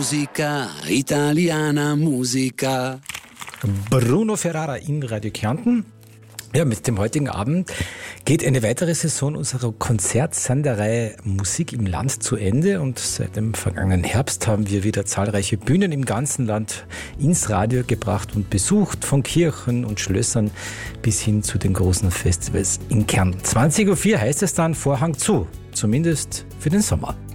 musica, italiana musica. Bruno Ferrara in Radio Kärnten. Ja, mit dem heutigen Abend geht eine weitere Saison unserer Konzertsenderei Musik im Land zu Ende und seit dem vergangenen Herbst haben wir wieder zahlreiche Bühnen im ganzen Land ins Radio gebracht und besucht, von Kirchen und Schlössern bis hin zu den großen Festivals in Kärnten. 20.04 Uhr heißt es dann Vorhang zu, zumindest für den Sommer.